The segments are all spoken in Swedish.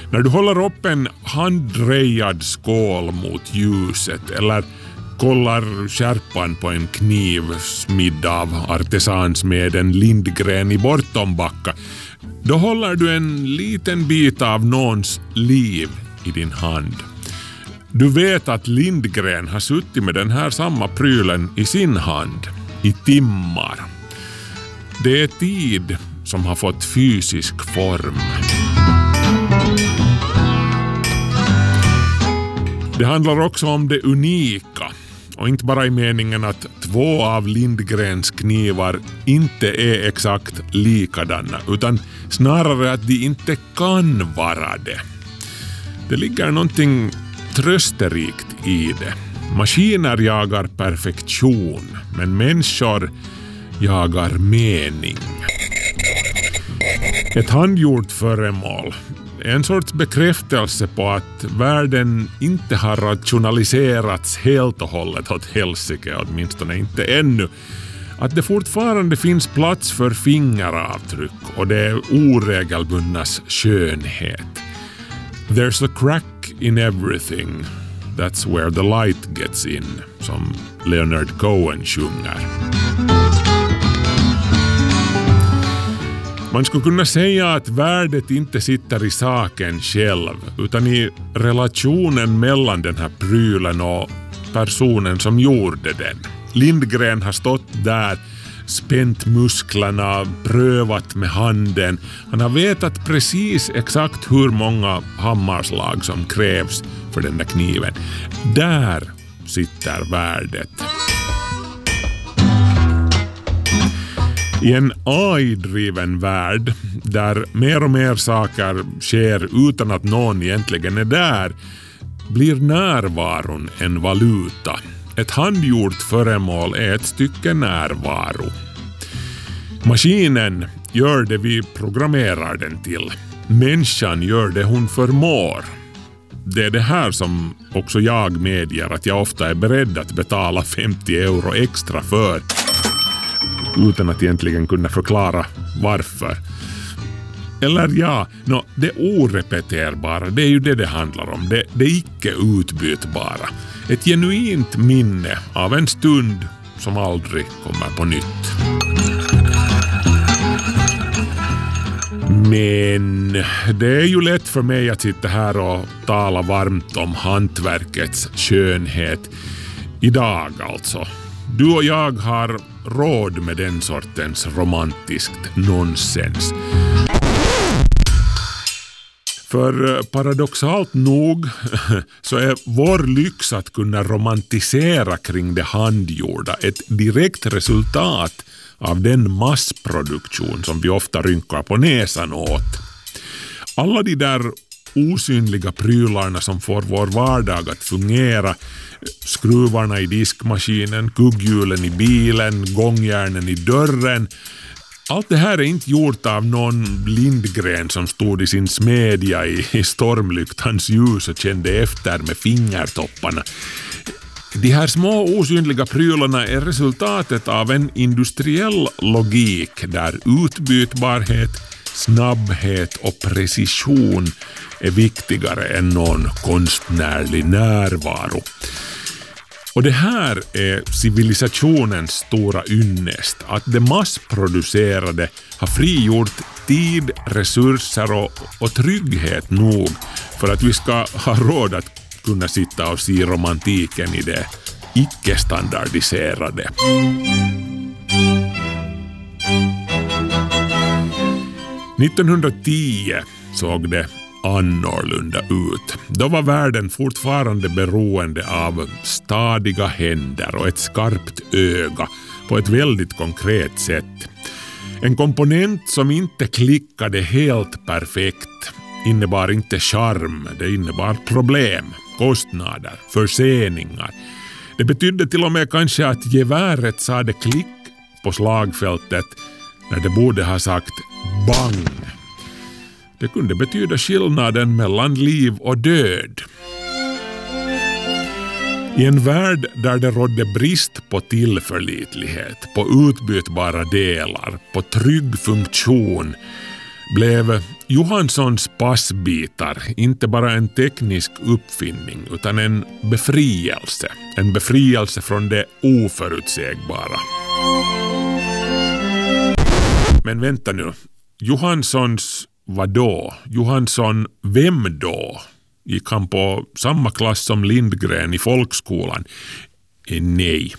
När du håller upp en handdrejad skål mot ljuset eller kollar skärpan på en kniv smidd av artesansmeden Lindgren i Bortombacka, då håller du en liten bit av någons liv i din hand. Du vet att Lindgren har suttit med den här samma prylen i sin hand i timmar. Det är tid som har fått fysisk form. Det handlar också om det unika. Och inte bara i meningen att 2 av Lindgrens knivar inte är exakt likadana, utan snarare att de inte kan vara det. Det ligger någonting trösterikt i det. Maskiner jagar perfektion, men människor jagar mening. Ett handgjort föremål är en sorts bekräftelse på att världen inte har rationaliserats helt och hållet åt helsike, åtminstone inte ännu. Att det fortfarande finns plats för fingeravtryck och det oregelbundnas skönhet. There's a crack in everything. That's where the light gets in, som Leonard Cohen sjunger. Man skulle kunna säga att värdet inte sitter i saken själv, utan i relationen mellan den här prylen och personen som gjorde den. Lindgren har stått där, spänt musklerna, prövat med handen. Han har vetat precis exakt hur många hammarslag som krävs för den där kniven. Där sitter värdet. I en AI-driven värld där mer och mer saker sker utan att någon egentligen är där, blir närvaron en valuta. Ett handgjort föremål är ett stycke närvaro. Maskinen gör det vi programmerar den till. Människan gör det hon förmår. Det är det här som också jag medger att jag ofta är beredd att betala 50 euro extra för, utan att egentligen kunna förklara varför. Eller det orepeterbara, det är ju det handlar om. Det icke utbytbara. Ett genuint minne av en stund som aldrig kommer på nytt. Men det är ju lätt för mig att sitta här och tala varmt om hantverkets skönhet. Idag alltså. Du och jag har råd med den sortens romantiskt nonsens. För paradoxalt nog så är vår lyx att kunna romantisera kring det handgjorda ett direkt resultat av den massproduktion som vi ofta rynkar på näsan åt. Alla de där osynliga prylarna som får vår vardag att fungera, skruvarna i diskmaskinen, kugghjulen i bilen, gångjärnen i dörren, allt det här är inte gjort av någon Lindgren som stod i sin smedja i stormlyktans ljus och kände efter med fingertopparna. De här små osynliga prylarna är resultatet av en industriell logik där utbytbarhet, snabbhet och precision är viktigare än någon konstnärlig närvaro. Och det här är civilisationens stora ynnest, att det massproducerade har frigjort tid, resurser och trygghet nog för att vi ska ha råd att kunna sitta och se romantiken i det icke-standardiserade. –1910 såg det annorlunda ut. Då var världen fortfarande beroende av stadiga händer och ett skarpt öga på ett väldigt konkret sätt. En komponent som inte klickade helt perfekt innebar inte charm, det innebar problem, kostnader, förseningar. Det betydde till och med kanske att geväret sa det klick på slagfältet när det borde ha sagt bang. Det kunde betyda skillnaden mellan liv och död. I en värld där det rådde brist på tillförlitlighet, på utbytbara delar, på trygg funktion, blev Johanssons passbitar inte bara en teknisk uppfinning utan en befrielse. En befrielse från det oförutsägbara. Men vänta nu. Johanssons vadå? Johansson vem då? Gick han på samma klass som Lindgren i folkskolan? Nej.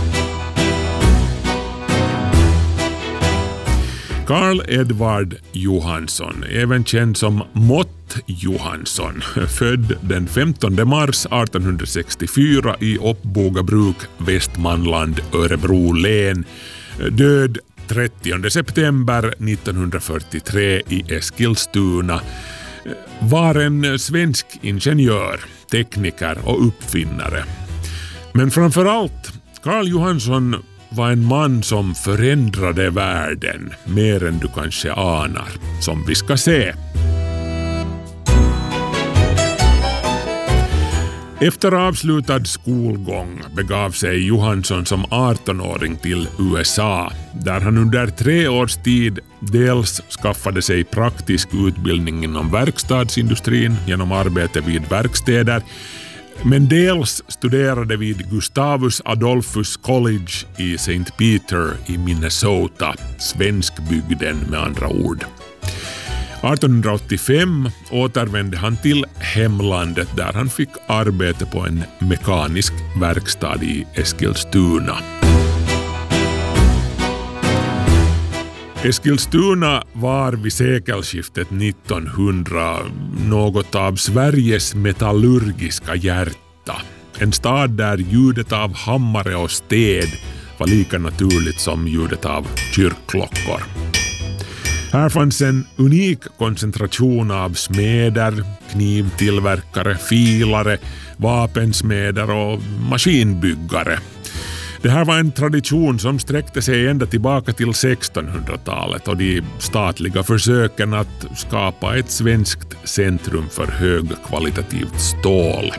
Carl Edvard Johansson, även känd som Mott Johansson, född den 15 mars 1864 i Uppbogabruk, Västmanland, Örebro län, död 30 september 1943 i Eskilstuna, var en svensk ingenjör, tekniker och uppfinnare. Men framförallt, Carl Johansson var en man som förändrade världen mer än du kanske anar, som vi ska se. Efter avslutad skolgång begav sig Johansson som 18-åring till USA, där han under 3 års tid dels skaffade sig praktisk utbildning inom verkstadsindustrin genom arbete vid verkstäder, men dels studerade vid Gustavus Adolphus College i St. Peter i Minnesota, svenskbygden med andra ord. 1885 återvände han till hemlandet där han fick arbete på en mekanisk verkstad i Eskilstuna. Eskilstuna var vid sekelskiftet 1900 något av Sveriges metallurgiska hjärta. En stad där ljudet av hammare och sted var lika naturligt som ljudet av kyrkklockor. Här fanns en unik koncentration av smeder, knivtillverkare, filare, vapensmeder och maskinbyggare. Det här var en tradition som sträckte sig ända tillbaka till 1600-talet och de statliga försöken att skapa ett svenskt centrum för högkvalitativt stål.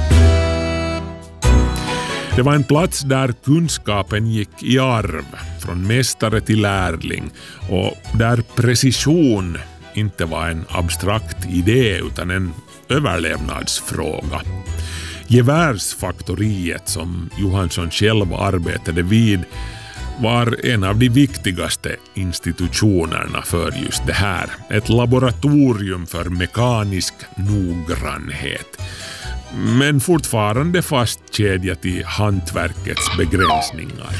Det var en plats där kunskapen gick i arv från mästare till lärling och där precision inte var en abstrakt idé utan en överlevnadsfråga. Gevärsfaktoriet som Johansson själv arbetade vid var en av de viktigaste institutionerna för just det här. Ett laboratorium för mekanisk noggrannhet. Men fortfarande fastkedjat i hantverkets begränsningar.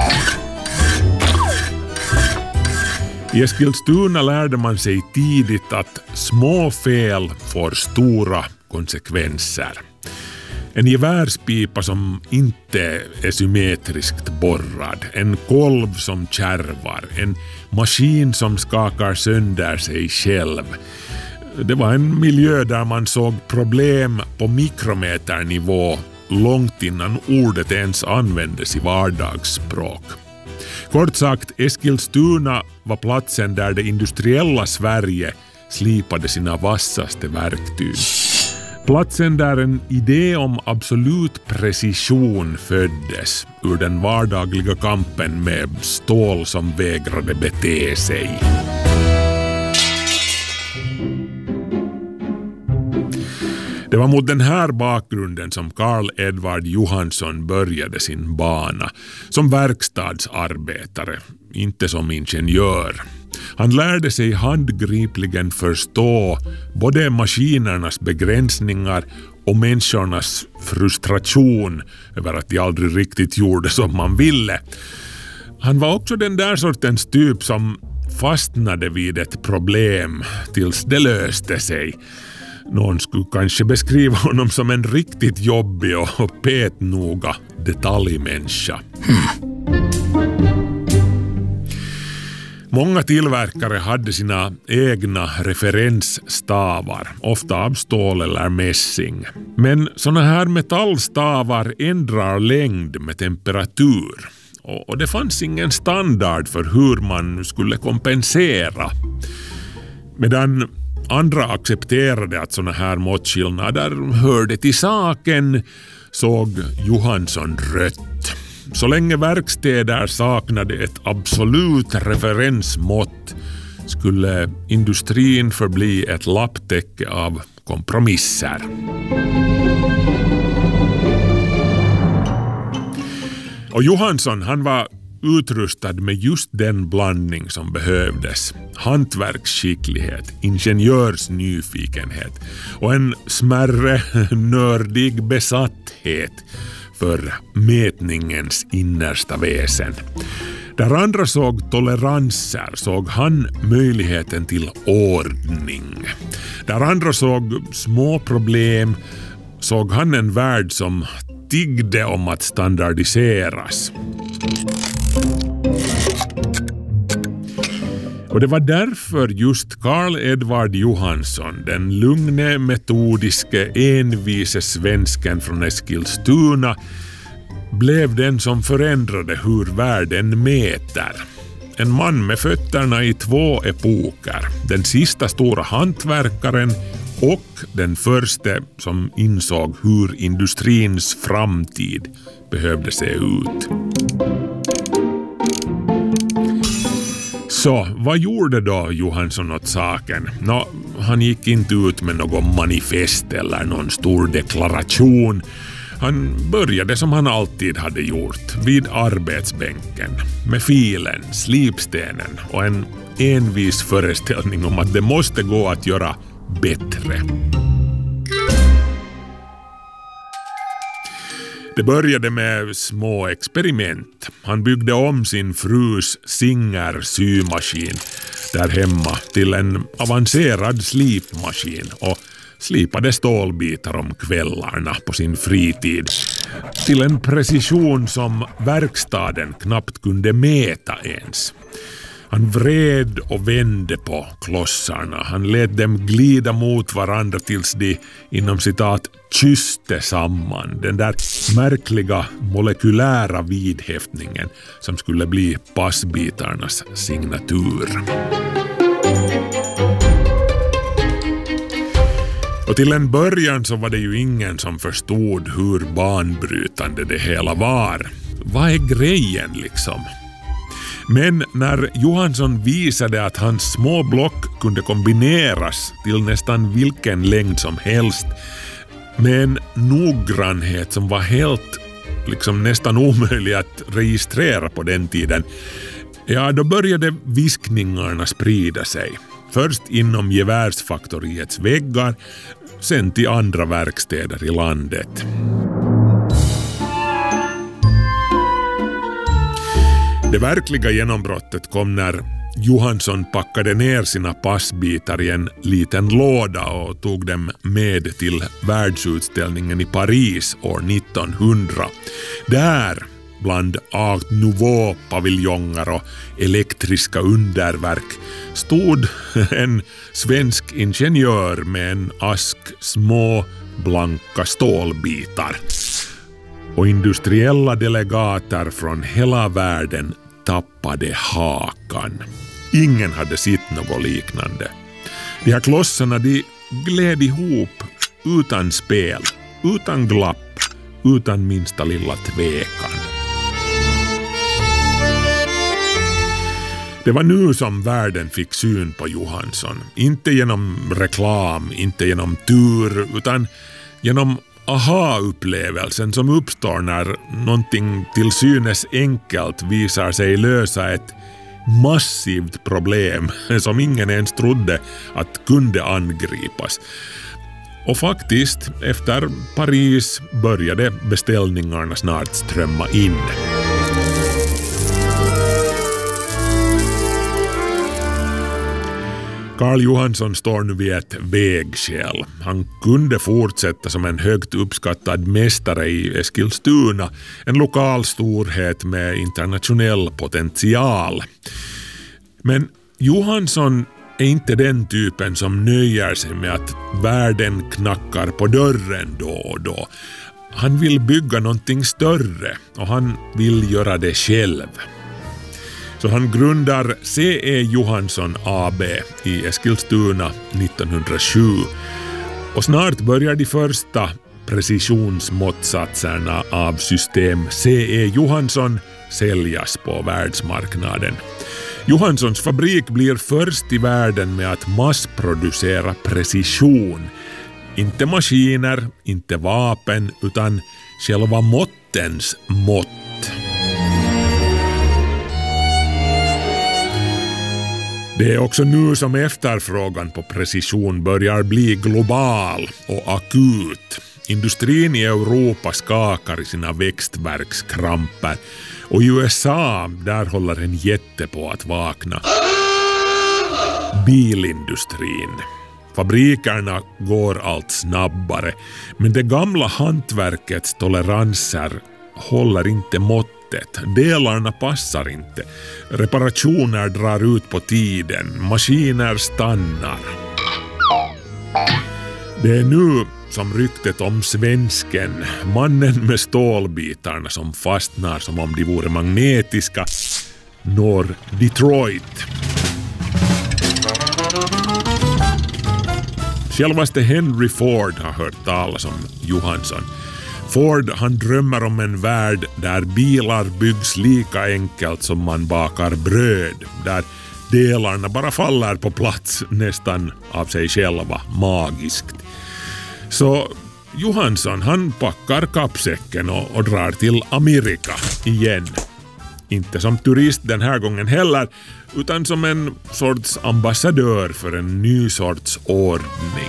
I Eskilstuna lärde man sig tidigt att små fel får stora konsekvenser. En gevärspipa som inte är symmetriskt borrad, en kolv som kärvar, en maskin som skakar sönder sig själv. Det var en miljö där man såg problem på mikrometernivå långt innan ordet ens användes i vardagsspråk. Kort sagt, Eskilstuna var platsen där det industriella Sverige slipade sina vassaste verktyg. Platsen där en idé om absolut precision föddes ur den vardagliga kampen med stål som vägrade bete sig. Det var mot den här bakgrunden som Carl Edvard Johansson började sin bana som verkstadsarbetare, inte som ingenjör. Han lärde sig handgripligen förstå både maskinernas begränsningar och människornas frustration över att de aldrig riktigt gjorde som man ville. Han var också den där sortens typ som fastnade vid ett problem tills det löste sig. Någon skulle kanske beskriva honom som en riktigt jobbig och petnoga detaljmänniska. Många tillverkare hade sina egna referensstavar, ofta av stål eller mässing. Men såna här metallstavar ändrar längd med temperatur. Och det fanns ingen standard för hur man skulle kompensera. Medan andra accepterade att såna här måttskillnader hörde till saken, såg Johansson rött. Så länge verkstäder saknade ett absolut referensmått skulle industrin förbli ett lapptäcke av kompromisser. Och Johansson, han var utrustad med just den blandning som behövdes. Hantverksskicklighet, ingenjörsnyfikenhet och en smärre nördig besatthet för mätningens innersta väsen. Där andra såg toleranser såg han möjligheten till ordning. Där andra såg små problem såg han en värld som tiggde om att standardiseras. Och det var därför just Carl Edvard Johansson, den lugne, metodiske, envise svensken från Eskilstuna, blev den som förändrade hur världen mäter. En man med fötterna i 2 epoker. Den sista stora hantverkaren och den första som insåg hur industrins framtid behövde se ut. Så vad gjorde då Johansson åt saken? Han gick inte ut med någon manifest eller någon stor deklaration. Han började som han alltid hade gjort, vid arbetsbänken, med filen, slipstenen och en envis föreställning om att det måste gå att göra bättre. Det började med små experiment. Han byggde om sin frus Singer symaskin där hemma till en avancerad slipmaskin och slipade stålbitar om kvällarna på sin fritid till en precision som verkstaden knappt kunde mäta ens. Han vred och vände på klossarna. Han lät dem glida mot varandra tills de, inom citat, kysste samman. Den där märkliga molekylära vidhäftningen som skulle bli passbitarnas signatur. Och till en början så var det ju ingen som förstod hur banbrytande det hela var. Vad är grejen liksom? Men när Johansson visade att hans små block kunde kombineras till nästan vilken längd som helst med en noggrannhet som var helt nästan omöjlig att registrera på den tiden, ja, då började viskningarna sprida sig. Först inom gevärsfaktoriets väggar, sen till andra verkstäder i landet. Det verkliga genombrottet kom när Johansson packade ner sina passbitar i en liten låda och tog dem med till världsutställningen i Paris år 1900. Där, bland Art Nouveau-paviljonger och elektriska underverk, stod en svensk ingenjör med en ask små blanka stålbitar. Och industriella delegater från hela världen tappade hakan. Ingen hade sett något liknande. De här klossarna, de gled ihop utan spel, utan glapp, utan minsta lilla tvekan. Det var nu som världen fick syn på Johansson. Inte genom reklam, inte genom tur, utan genom aha-upplevelsen som uppstår när någonting till synes enkelt visar sig lösa ett massivt problem som ingen ens trodde att kunde angripas. Och faktiskt, efter Paris började beställningarna snart strömma in. Carl Johansson står nu vid ett vägskäl. Han kunde fortsätta som en högt uppskattad mästare i Eskilstuna, en lokal storhet med internationell potential. Men Johansson är inte den typen som nöjer sig med att världen knackar på dörren då och då. Han vill bygga någonting större och han vill göra det själv. Så han grundar C.E. Johansson AB i Eskilstuna 1907 och snart börjar de första precisionsmåttsatserna av system C.E. Johansson säljas på världsmarknaden. Johanssons fabrik blir först i världen med att massproducera precision. Inte maskiner, inte vapen, utan själva måttens mått. Det är också nu som efterfrågan på precision börjar bli global och akut. Industrin i Europa skakar i sina växtverkskramper och i USA där håller en jätte på att vakna. Bilindustrin. Fabrikerna går allt snabbare, men det gamla hantverkets toleranser håller inte måttet. Delarna passar inte. Reparationer drar ut på tiden. Maskiner stannar. Det är nu som ryktet om svensken, mannen med stålbitarna som fastnar som om de vore magnetiska, når Detroit. Självaste Henry Ford har hört talas om Johansson. Ford, han drömmer om en värld där bilar byggs lika enkelt som man bakar bröd, där delarna bara faller på plats nästan av sig själva, magiskt. Så Johansson, han packar kappsäcken och drar till Amerika igen. Inte som turist den här gången heller, utan som en sorts ambassadör för en ny sorts ordning.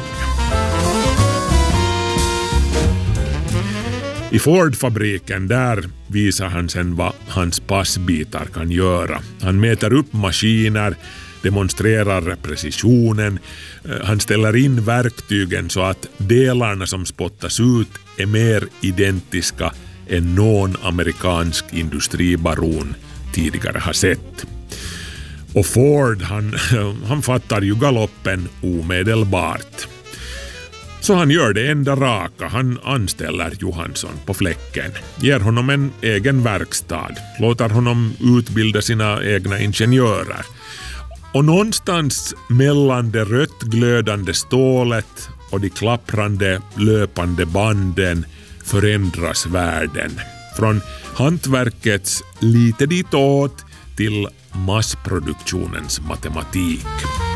I Ford-fabriken där visar han sen vad hans passbitar kan göra. Han mäter upp maskiner, demonstrerar precisionen, han ställer in verktygen så att delarna som spottas ut är mer identiska än någon amerikansk industribaron tidigare har sett. Och Ford, han fattar ju galoppen omedelbart. Så han gör det enda raka, han anställer Johansson på fläcken, ger honom en egen verkstad, låter honom utbilda sina egna ingenjörer. Och någonstans mellan det rött glödande stålet och de klapprande löpande banden förändras världen. Från hantverkets lite ditåt till massproduktionens matematik.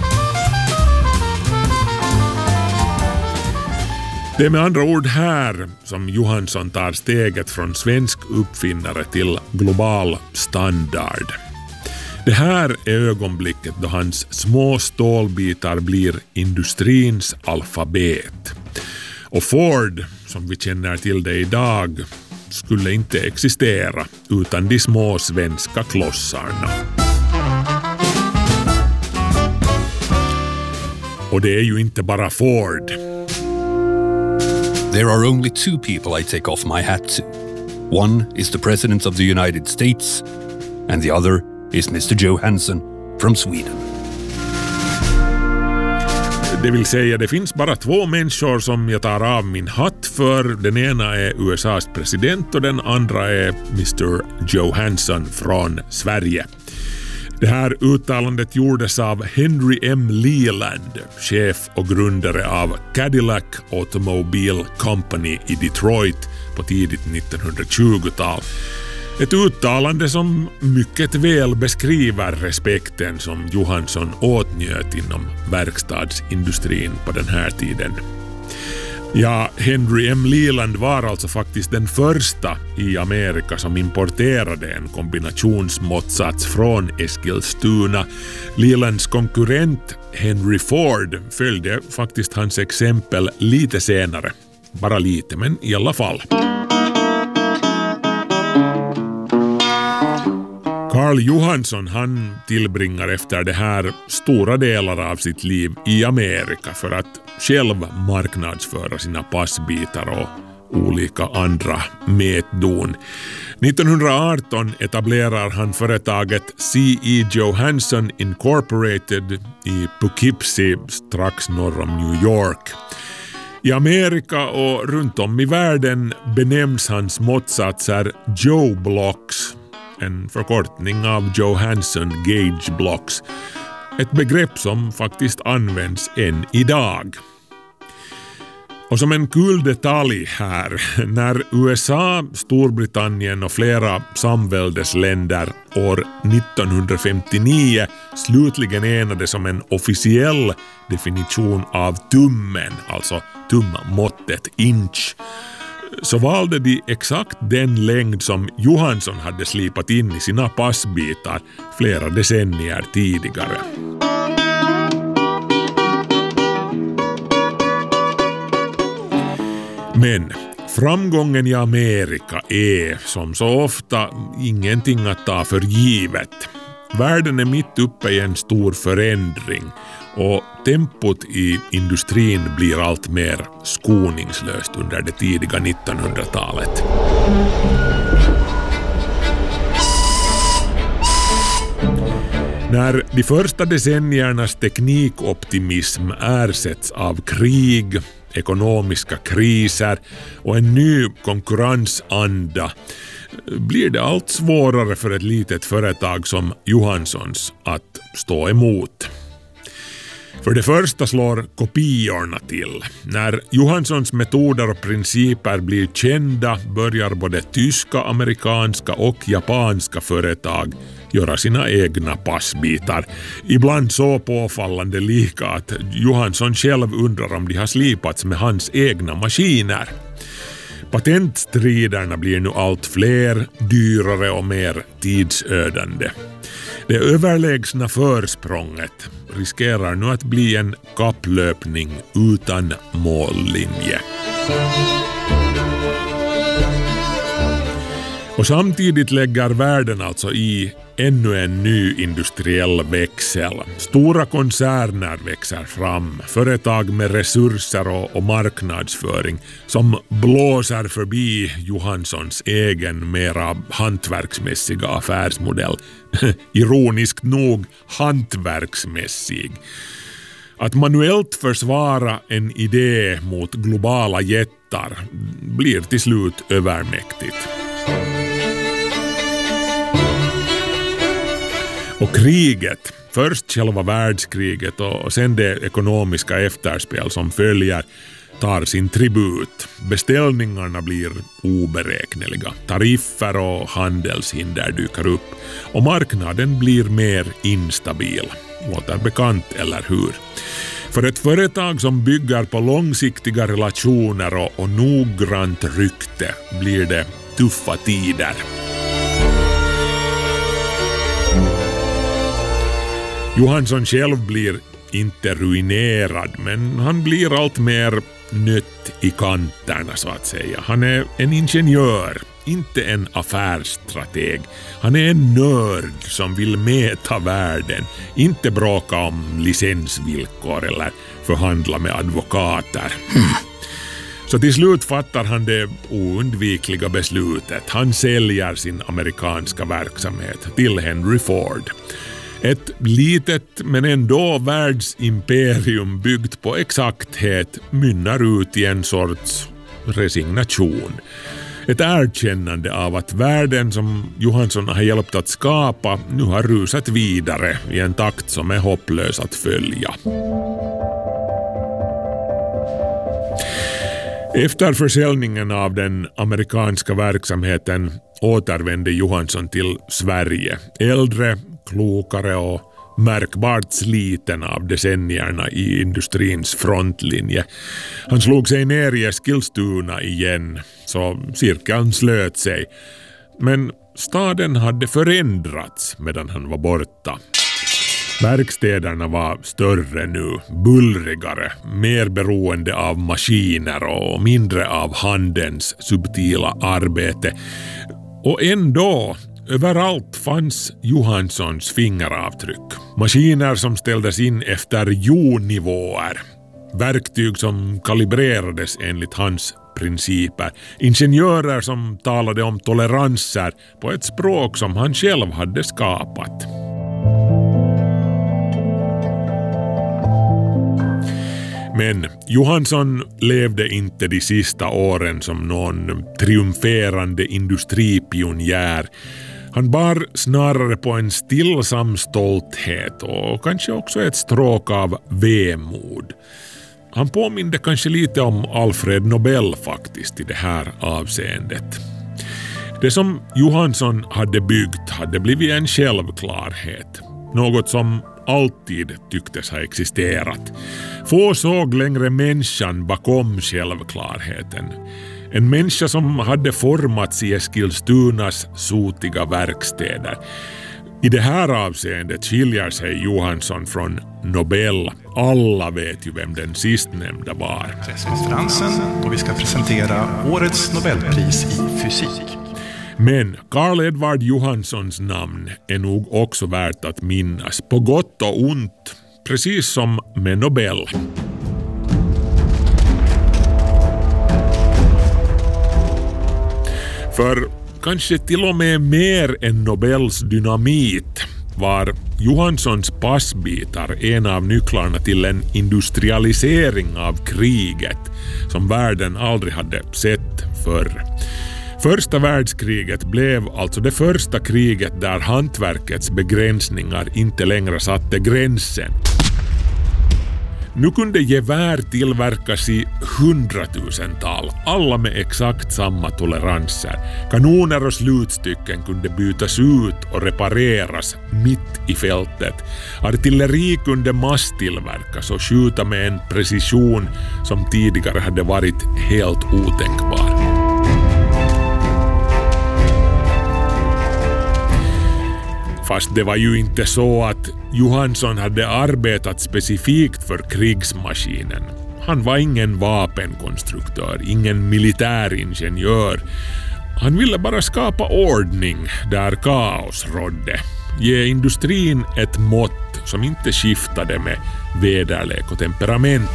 Det är med andra ord här som Johansson tar steget från svensk uppfinnare till global standard. Det här är ögonblicket då hans små stålbitar blir industrins alfabet. Och Ford, som vi känner till det idag, skulle inte existera utan de små svenska klossarna. Och det är ju inte bara Ford. There are only two people I take off my hat to. One is the President of the United States, and the other is Mr. Johansson from Sweden. Det vill säga, det finns bara två människor som jag tar av min hatt för. Den ena är USAs president och den andra är Mr. Johansson från Sverige. Det här uttalandet gjordes av Henry M. Leland, chef och grundare av Cadillac Automobile Company i Detroit på tidigt 1920-tal. Ett uttalande som mycket väl beskriver respekten som Johansson åtnjöt inom verkstadsindustrin på den här tiden. Ja, Henry M. Leland var alltså faktiskt den första i Amerika som importerade en kombinationsmåttsats från Eskilstuna. Lelands konkurrent Henry Ford följde faktiskt hans exempel lite senare. Bara lite, men i alla fall. Carl Johansson, han tillbringar efter det här stora delar av sitt liv i Amerika för att själv marknadsföra sina passbitar och olika andra mätdon. 1918 etablerar han företaget C.E. Johansson Incorporated i Poughkeepsie strax norr om New York. I Amerika och runt om i världen benämns hans måttsatser Joe Blocks, en förkortning av Johansson Gauge Blocks, ett begrepp som faktiskt används än idag. Och som en kul detalj här, när USA, Storbritannien och flera samväldesländer år 1959 slutligen enades om en officiell definition av tummen, alltså tummåttet inch, så valde de exakt den längd som Johansson hade slipat in i sina passbitar flera decennier tidigare. Men framgången i Amerika är som så ofta ingenting att ta för givet. Världen är mitt uppe i en stor förändring och tempot i industrin blir allt mer skoningslöst under det tidiga 1900-talet. När de första decenniernas teknikoptimism ersätts av krig, ekonomiska kriser och en ny konkurrensanda blir det allt svårare för ett litet företag som Johanssons att stå emot. För det första slår kopiorna till. När Johanssons metoder och principer blir kända börjar både tyska, amerikanska och japanska företag göra sina egna passbitar. Ibland så påfallande lika att Johansson själv undrar om de har slipats med hans egna maskiner. Patentstriderna blir nu allt fler, dyrare och mer tidsödande. Det överlägsna försprånget riskerar nu att bli en kapplöpning utan mållinje. Och samtidigt lägger världen alltså i ännu en ny industriell växel. Stora koncerner växer fram, företag med resurser och marknadsföring som blåser förbi Johanssons egen mera hantverksmässiga affärsmodell. Ironiskt nog hantverksmässig. Att manuellt försvara en idé mot globala jättar blir till slut övermäktigt. Och kriget, först själva världskriget och sen det ekonomiska efterspel som följer, tar sin tribut. Beställningarna blir oberäkneliga. Tariffer och handelshinder dyker upp och marknaden blir mer instabil. Låter bekant, eller hur? För ett företag som bygger på långsiktiga relationer och noggrant rykte blir det tuffa tider. Johansson själv blir inte ruinerad, men han blir allt mer nött i kanterna så att säga. Han är en ingenjör, inte en affärsstrateg. Han är en nörd som vill mäta värden, inte bråka om licensvillkor eller förhandla med advokater. Så till slut fattar han det oundvikliga beslutet. Han säljer sin amerikanska verksamhet till Henry Ford. Ett litet men ändå världsimperium byggt på exakthet mynnar ut i en sorts resignation. Ett erkännande av att världen som Johansson har hjälpt att skapa nu har rusat vidare i en takt som är hopplös att följa. Efter försäljningen av den amerikanska verksamheten återvände Johansson till Sverige. Äldre, klokare och märkbart sliten av decennierna i industrins frontlinje. Han slog sig ner i Eskilstuna igen, så cirkeln slöt sig. Men staden hade förändrats medan han var borta. Verkstäderna var större nu, bullrigare, mer beroende av maskiner och mindre av handens subtila arbete. Och ändå, överallt fanns Johanssons fingeravtryck. Maskiner som ställdes in efter jordnivåer. Verktyg som kalibrerades enligt hans principer. Ingenjörer som talade om toleranser på ett språk som han själv hade skapat. Men Johansson levde inte de sista åren som någon triumferande industripionjär. Han bar snarare på en stillsam stolthet och kanske också ett stråk av vemod. han påminde kanske lite om Alfred Nobel faktiskt i det här avseendet. Det som Johansson hade byggt hade blivit en självklarhet. Något som alltid tycktes ha existerat. Få såg längre människan bakom självklarheten. En människa som hade formats i Eskilstunas sotiga verkstäder. I det här avseendet skiljer sig Johansson från Nobel. Alla vet ju vem den sistnämnda var. Presskonferensen då vi ska presentera årets Nobelpris i fysik. Men Carl Edward Johanssons namn är nog också värt att minnas, på gott och ont, precis som med Nobel. För kanske till och med mer än Nobels dynamit var Johanssons passbitar en av nycklarna till en industrialisering av kriget som världen aldrig hade sett förr. Första världskriget blev alltså det första kriget där hantverkets begränsningar inte längre satte gränsen. Nu kunde gevär tillverkas i 100-tusental, alla med exakt samma toleranser. Kanoner och slutstycken kunde bytas ut och repareras mitt i fältet. Artilleri kunde masstillverkas och skjuta med en precision som tidigare hade varit helt otänkbar. Fast det var ju inte så att Johansson hade arbetat specifikt för krigsmaskinen. Han var ingen vapenkonstruktör, ingen militäringenjör. Han ville bara skapa ordning där kaos rådde. Ge industrin ett mått som inte skiftade med väderlek och temperament.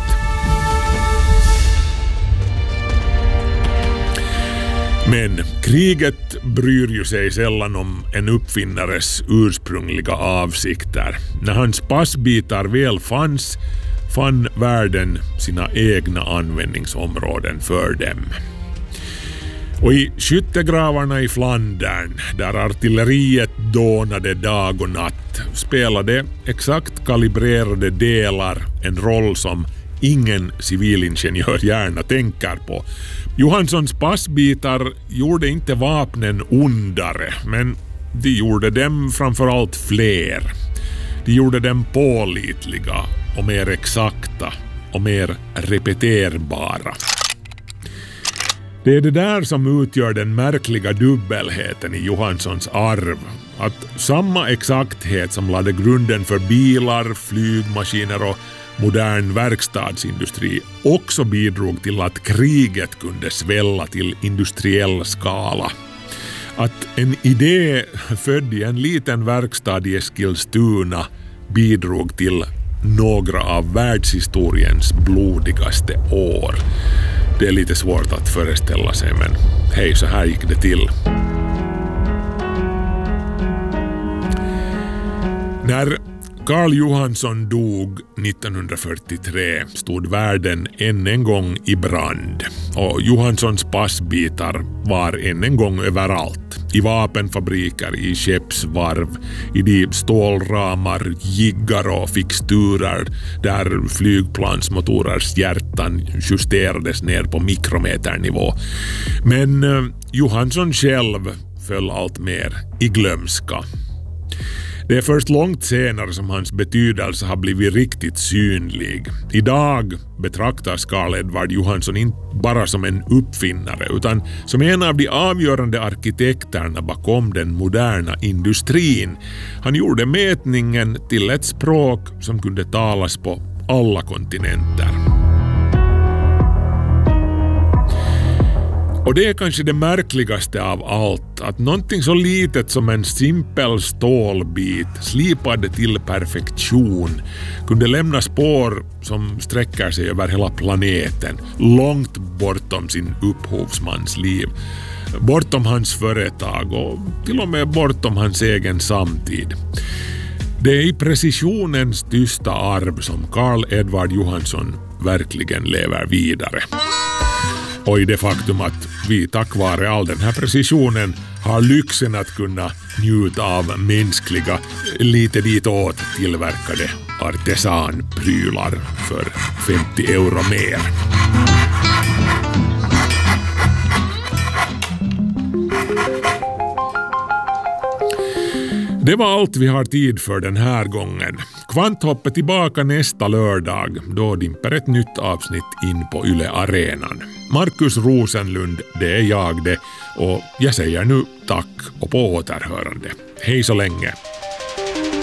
Men kriget bryr ju sig sällan om en uppfinnares ursprungliga avsikter. När hans passbitar väl fann världen sina egna användningsområden för dem. Och i skyttegravarna i Flandern, där artilleriet dånade dag och natt, spelade exakt kalibrerade delar en roll som ingen civilingenjör gärna tänker på. Johanssons passbitar gjorde inte vapnen ondare, men de gjorde dem framförallt fler. De gjorde dem pålitliga och mer exakta och mer repeterbara. Det är det där som utgör den märkliga dubbelheten i Johanssons arv. Att samma exakthet som lade grunden för bilar, flygmaskiner och modern verkstadsindustri också bidrog till att kriget kunde svälla till industriell skala. Att en idé född i en liten verkstad i Eskilstuna bidrog till några av världshistoriens blodigaste år. Det är lite svårt att föreställa sig, men hej, så här gick det till. När Carl Johansson dog 1943 stod världen än en gång i brand och Johanssons passbitar var än en gång överallt. I vapenfabriker, i skeppsvarv, i de stålramar, jiggar och fixturer där flygplansmotorers hjärtan justerades ner på mikrometernivå. Men Johansson själv föll allt mer i glömska. Det är först långt senare som hans betydelse har blivit riktigt synlig. Idag betraktas Carl Edward Johansson inte bara som en uppfinnare utan som en av de avgörande arkitekterna bakom den moderna industrin. Han gjorde mätningen till ett språk som kunde talas på alla kontinenter. Och det är kanske det märkligaste av allt, att någonting så litet som en simpel stålbit slipad till perfektion kunde lämna spår som sträcker sig över hela planeten, långt bortom sin upphovsmans liv, bortom hans företag och till och med bortom hans egen samtid. Det är i precisionens tysta arv som Carl Edward Johansson verkligen lever vidare. Och i det faktum att vi tack vare all den här precisionen har lyxen att kunna njuta av mänskliga, lite ditåt tillverkade artesanprylar för 50 euro mer. Det var allt vi har tid för den här gången. Kvanthopp är tillbaka nästa lördag. Då dimper ett nytt avsnitt in på Yle Arenan. Markus Rosenlund, det är jag det. Och jag säger nu tack och på återhörande. Hej så länge.